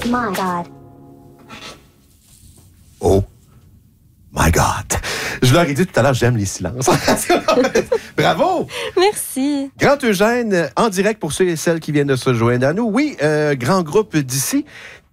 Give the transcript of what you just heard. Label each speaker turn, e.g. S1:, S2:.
S1: My God.
S2: Oh my God. Je leur ai dit tout à l'heure, j'aime les silences. Bravo!
S3: Merci.
S2: Grand Eugène, en direct pour ceux et celles qui viennent de se joindre à nous. Oui, grand groupe d'ici.